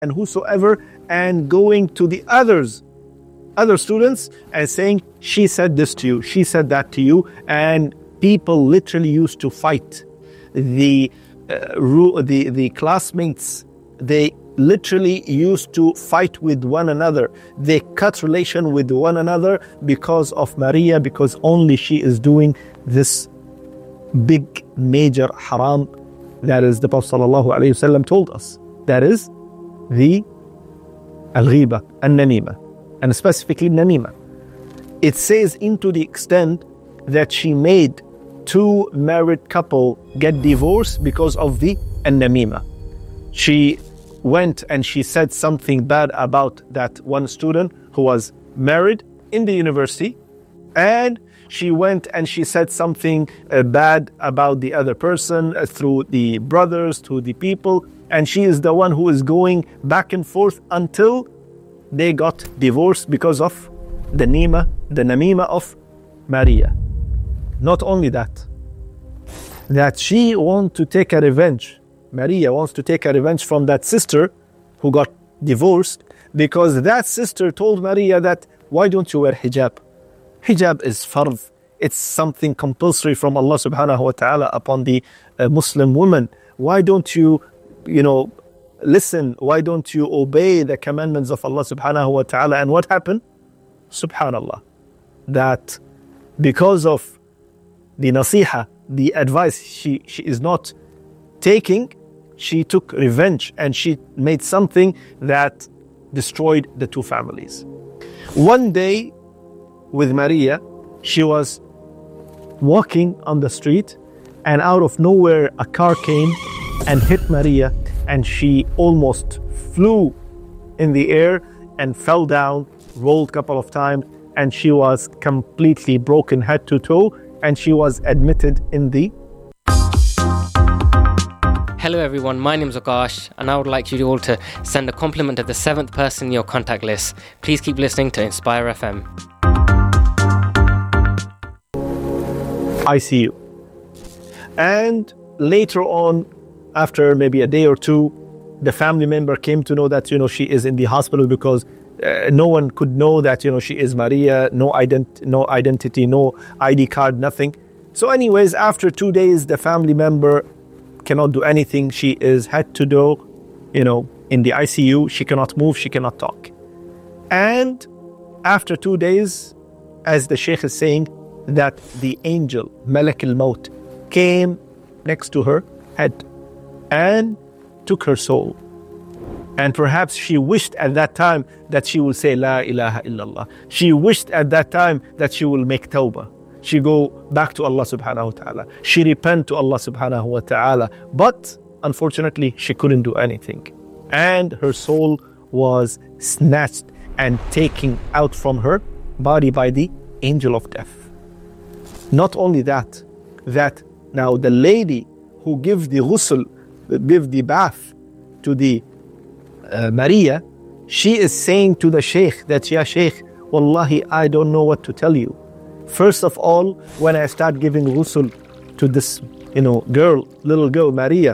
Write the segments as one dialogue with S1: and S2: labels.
S1: and whosoever, and going to the other students and saying, she said this to you, she said that to you. And people literally used to fight. The classmates, they literally used to fight with one another. They cut relation with one another because of Maria, because only she is doing this big major haram. That is, the Prophet ﷺ told us, that is the al-ghiba, al-namima, and specifically namima. It says into the extent that she made two married couple get divorced because of the namima. She went and she said something bad about that one student who was married in the university, and she went and she said something bad about the other person through the brothers, through the people, and she is the one who is going back and forth until they got divorced because of the namima of Maria. Not only that she wants to take a revenge. Maria wants to take a revenge from that sister who got divorced, because that sister told Maria that, why don't you wear hijab? Hijab is fard. It's something compulsory from Allah subhanahu wa ta'ala upon the Muslim woman. Why don't you, listen? Why don't you obey the commandments of Allah subhanahu wa ta'ala? And what happened? Subhanallah. That because of the nasiha, the advice she is not taking, she took revenge and she made something that destroyed the two families. One day with Maria, she was walking on the street, and out of nowhere a car came and hit Maria, and she almost flew in the air and fell down, rolled a couple of times, and she was completely broken head to toe, and she was admitted in the...
S2: Hello everyone, my name is Akash, and I would like you all to send a compliment to the 7th person in your contact list. Please keep listening to Inspire FM.
S1: ICU. And later on, after maybe a day or two, the family member came to know that she is in the hospital, because no one could know that she is Maria, no identity, no ID card, nothing. So anyways, after 2 days, the family member cannot do anything. She is head to toe, in the ICU. She cannot move, she cannot talk. And after 2 days, as the Sheikh is saying, that the angel, Malak al-Maut, came next to her head and took her soul. And perhaps she wished at that time that she will say, La ilaha illallah. She wished at that time that she will make tawbah. She go back to Allah subhanahu wa ta'ala. She repent to Allah subhanahu wa ta'ala. But unfortunately, she couldn't do anything. And her soul was snatched and taken out from her body by the angel of death. Not only that now the lady who give the ghusl, give the bath to the Maria, she is saying to the Sheikh that, Ya Sheikh, wallahi, I don't know what to tell you. First of all, when I start giving ghusl to this, little girl, Maria,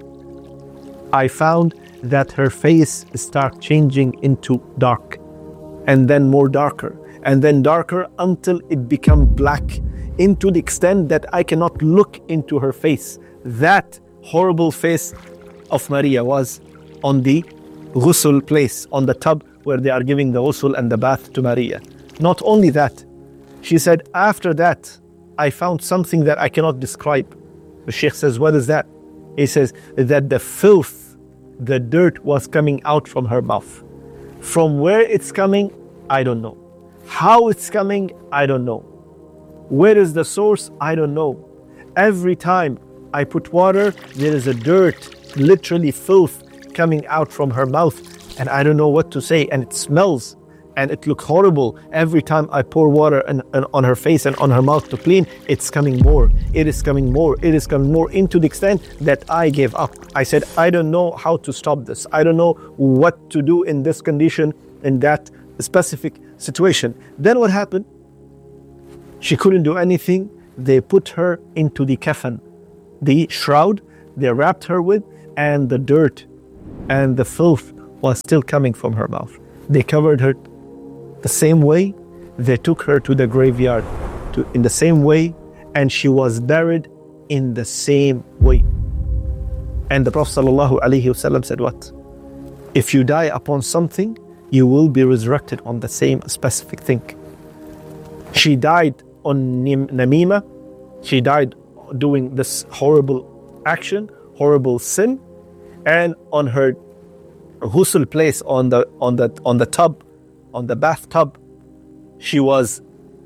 S1: I found that her face start changing into dark, and then more darker, and then darker until it become black, into the extent that I cannot look into her face. That horrible face of Maria was on the ghusl place, on the tub where they are giving the ghusl and the bath to Maria. Not only that, she said, after that, I found something that I cannot describe. The Sheikh says, what is that? He says that the filth, the dirt was coming out from her mouth. From where it's coming, I don't know. How it's coming, I don't know. Where is the source? I don't know. Every time I put water, there is a dirt, literally filth, coming out from her mouth, and I don't know what to say, and it smells and it looks horrible. Every time I pour water and on her face and on her mouth to clean, it's coming more. It is coming more. It is coming more, into the extent that I gave up. I said, I don't know how to stop this. I don't know what to do in this condition, in that specific situation. Then what happened? She couldn't do anything. They put her into the kafan, the shroud they wrapped her with, and the dirt and the filth was still coming from her mouth. They covered her the same way. They took her to the graveyard in the same way, and she was buried in the same way. And the Prophet ﷺ said what? If you die upon something, you will be resurrected on the same specific thing. She died on namima. She died doing this horrible action, horrible sin, and on her ghusl place, on the tub, on the bathtub, she was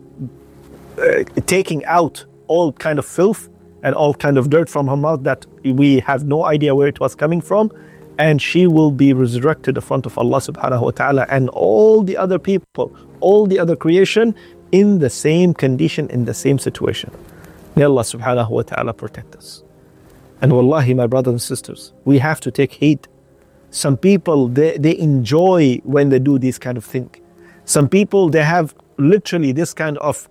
S1: taking out all kind of filth and all kind of dirt from her mouth that we have no idea where it was coming from, and she will be resurrected in front of Allah subhanahu wa ta'ala and all the other people, all the other creation, in the same condition, in the same situation. May Allah subhanahu wa ta'ala protect us. And wallahi, my brothers and sisters, we have to take heed. Some people, they enjoy when they do this kind of thing. Some people, they have literally this kind of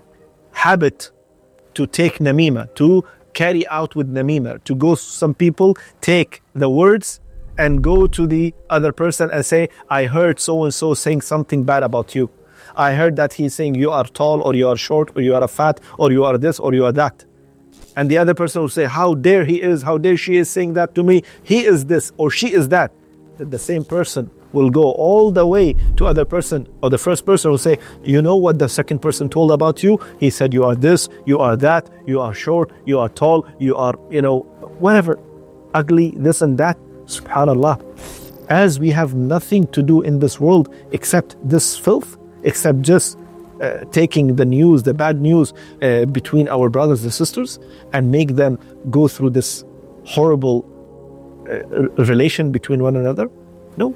S1: habit to take namima, to carry out with namima, to go, some people take the words and go to the other person and say, I heard so and so saying something bad about you. I heard that he's saying you are tall, or you are short, or you are fat, or you are this, or you are that. And the other person will say, how dare he is, how dare she is saying that to me, he is this or she is that. The same person will go all the way to other person, or the first person will say, you know what the second person told about you? He said you are this, you are that, you are short, you are tall, you are, whatever, ugly, this and that. Subhanallah. As we have nothing to do in this world except this filth, except just taking the news, the bad news between our brothers and sisters, and make them go through this horrible relation between one another? No.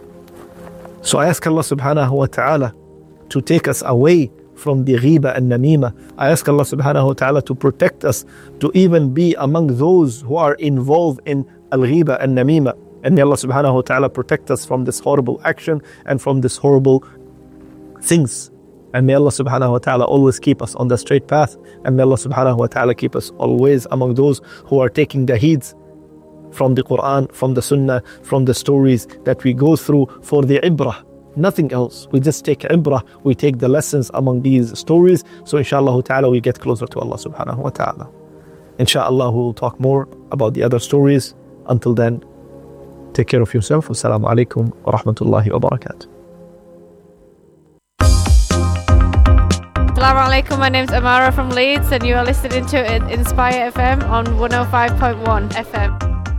S1: So I ask Allah subhanahu wa ta'ala to take us away from the ghiba and namima. I ask Allah subhanahu wa ta'ala to protect us, to even be among those who are involved in al-ghiba and namima. And may Allah subhanahu wa ta'ala protect us from this horrible action and from this horrible things. And may Allah subhanahu wa ta'ala always keep us on the straight path. And may Allah subhanahu wa ta'ala keep us always among those who are taking the heeds from the Quran, from the Sunnah, from the stories that we go through for the ibrah. Nothing else. We just take ibrah, we take the lessons among these stories. So inshallah ta'ala we get closer to Allah subhanahu wa ta'ala. Inshallah we will talk more about the other stories. Until then, take care of yourself. Wassalamu alaikum wa rahmatullahi wa barakatuh.
S3: Assalamu alaikum, my name's Amara from Leeds and you are listening to Inspire FM on 105.1 FM.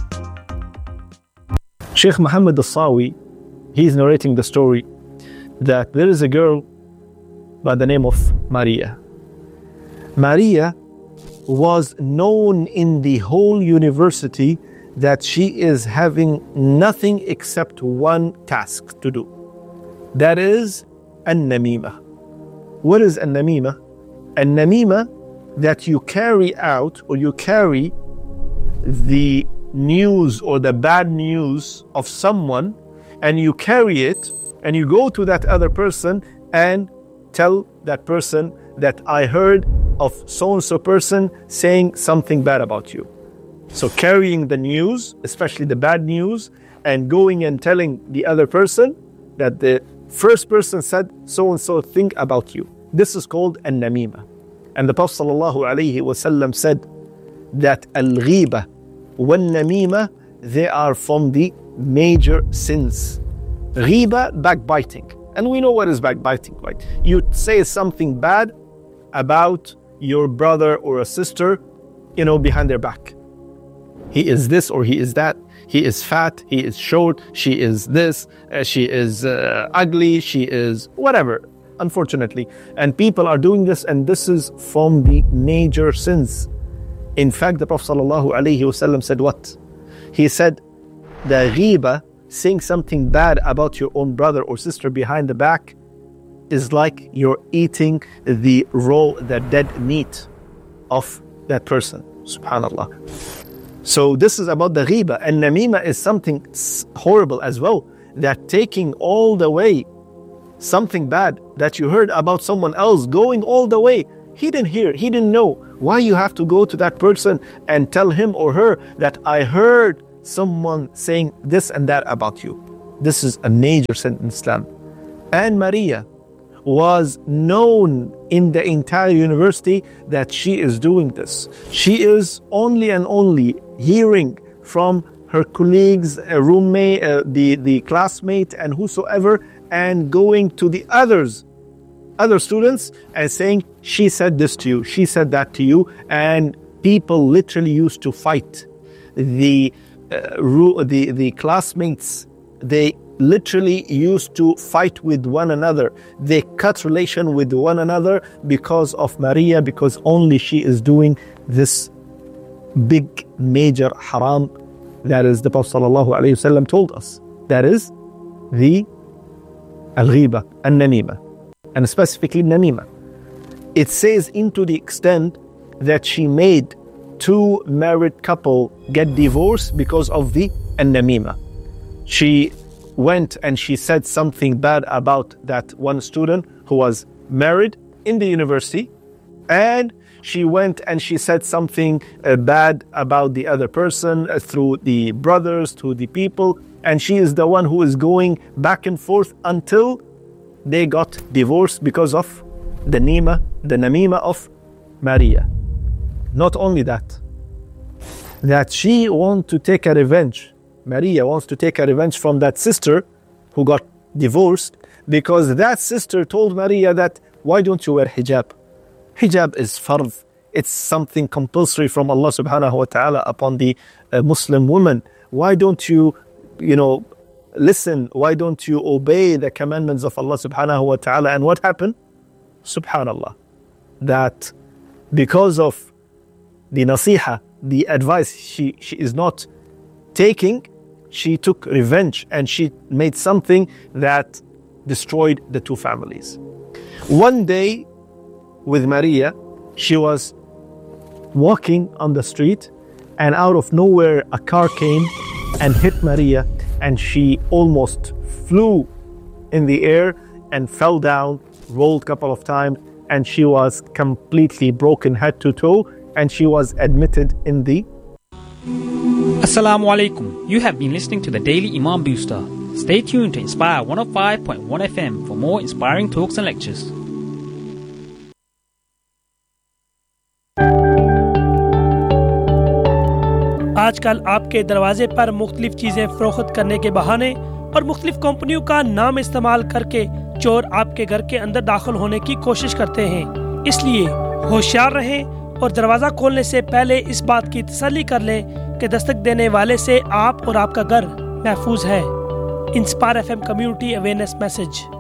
S1: Sheikh Muhammad al-Sawi, he's narrating the story that there is a girl by the name of Maria. Maria was known in the whole university that she is having nothing except one task to do. That is an-namima. What is an-namima? An-namima, that you carry out or you carry the news or the bad news of someone, and you carry it and you go to that other person and tell that person that I heard of so-and-so person saying something bad about you. So carrying the news, especially the bad news, and going and telling the other person that the first person said so-and-so thing about you. This is called an-namima. And the Prophet ﷺ said that al-ghiba wal-namima, they are from the major sins. Ghiba, backbiting. And we know what is backbiting, right? You say something bad about your brother or a sister, behind their back. He is this or he is that. He is fat, he is short, she is this, she is ugly, she is whatever, unfortunately. And people are doing this, and this is from the major sins. In fact, the Prophet ﷺ said what? He said, the ghiba, saying something bad about your own brother or sister behind the back, is like you're eating the dead meat of that person. Subhanallah. So this is about the ghiba. And namima is something horrible as well. That taking all the way something bad that you heard about someone else, going all the way. He didn't hear, he didn't know. Why you have to go to that person and tell him or her that I heard someone saying this and that about you? This is a major sin in Islam. And Maria was known in the entire university that she is doing this. She is only and only hearing from her colleagues, a roommate, the classmate, and whosoever, and going to the other students and saying, she said this to you, she said that to you. And people literally used to fight. The classmates, they literally used to fight with one another. They cut relation with one another because of Maria, because only she is doing this big major haram. That is, the Prophet ﷺ told us. That is the al-ghiba, al-namima, and specifically namima. It says into the extent that she made 2 married couple get divorced because of the al-namima. She went and she said something bad about that one student who was married in the university, and she went and she said something bad about the other person through the brothers, to the people, and she is the one who is going back and forth until they got divorced because of the namima of Maria. Not only that she wants to take a revenge. Maria wants to take a revenge from that sister who got divorced, because that sister told Maria that, why don't you wear hijab? Hijab is fard. It's something compulsory from Allah subhanahu wa ta'ala upon the Muslim woman. Why don't you listen? Why don't you obey the commandments of Allah subhanahu wa ta'ala? And what happened? Subhanallah. That because of the nasiha, the advice she is not taking, she took revenge and she made something that destroyed the 2 families. One day with Maria, she was walking on the street, and out of nowhere a car came and hit Maria, and she almost flew in the air and fell down, rolled a couple of times, and she was completely broken head to toe, and she was admitted in the...
S4: Assalamu alaikum. You have been listening to the Daily Imam Booster. Stay tuned to Inspire 105.1 FM for more inspiring talks and lectures.
S5: आजकल आपके दरवाजे पर मुख्तलिफ चीज़ें फरोख्त करने के बहाने और मुख्तलिफ कंपनियों का नाम इस्तेमाल करके चोर आपके घर के अंदर दाखिल होने की कोशिश करते हैं। इसलिए होशियार रहें और दरवाज़ा खोलने से पहले इस बात की तसल्ली कर लें कि दस्तक देने वाले से आप और आपका घर महफूज है। Inspire FM community awareness message.